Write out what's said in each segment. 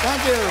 Thank you.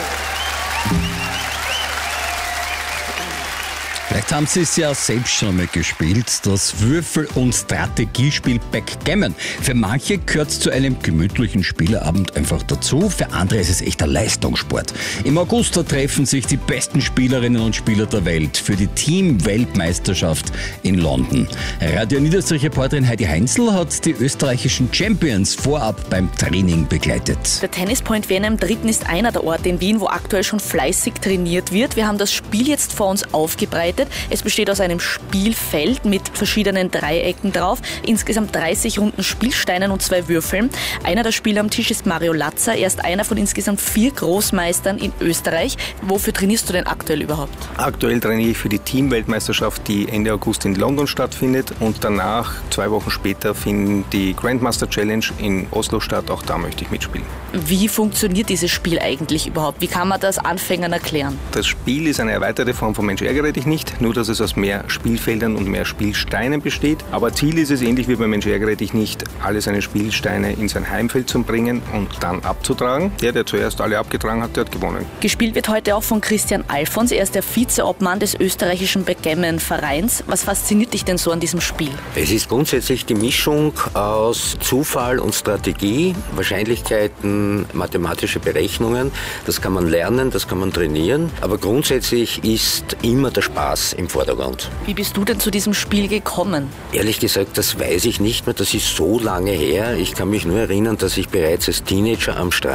Vielleicht haben Sie es ja selbst schon einmal gespielt, das Würfel- und Strategiespiel Backgammon. Für manche gehört es zu einem gemütlichen Spieleabend einfach dazu, für andere ist es echt ein Leistungssport. Im August treffen sich die besten Spielerinnen und Spieler der Welt für die Team-Weltmeisterschaft in London. Radio Niederösterreich-Reporterin Heidi Heinzel hat die österreichischen Champions vorab beim Training begleitet. Der Tennispoint Vienna im 3. ist einer der Orte in Wien, wo aktuell schon fleißig trainiert wird. Wir haben das Spiel jetzt vor uns aufgebreitet. Es besteht aus einem Spielfeld mit verschiedenen Dreiecken drauf, insgesamt 30 runden Spielsteinen und 2 Würfeln. Einer der Spieler am Tisch ist Mario Latzer. Er ist einer von insgesamt 4 Großmeistern in Österreich. Wofür trainierst du denn aktuell überhaupt? Aktuell trainiere ich für die Teamweltmeisterschaft, die Ende August in London stattfindet, und danach, 2 Wochen später, findet die Grandmaster Challenge in Oslo statt. Auch da möchte ich mitspielen. Wie funktioniert dieses Spiel eigentlich überhaupt? Wie kann man das Anfängern erklären? Das Spiel ist eine erweiterte Form von Mensch ärgere dich nicht, nur dass es aus mehr Spielfeldern und mehr Spielsteinen besteht. Aber Ziel ist es, ähnlich wie bei Mensch ärgere dich nicht, alle seine Spielsteine in sein Heimfeld zu bringen und dann abzutragen. Der zuerst alle abgetragen hat, der hat gewonnen. Gespielt wird heute auch von Christian Alfons. Er ist der Vizeobmann des österreichischen Backgammon-Vereins. Was fasziniert dich denn so an diesem Spiel? Es ist grundsätzlich die Mischung aus Zufall und Strategie, Wahrscheinlichkeiten, mathematische Berechnungen. Das kann man lernen, das kann man trainieren. Aber grundsätzlich ist immer der Spaß im Vordergrund. Wie bist du denn zu diesem Spiel gekommen? Ehrlich gesagt, das weiß ich nicht mehr. Das ist so lange her. Ich kann mich nur erinnern, dass ich bereits als Teenager am Strand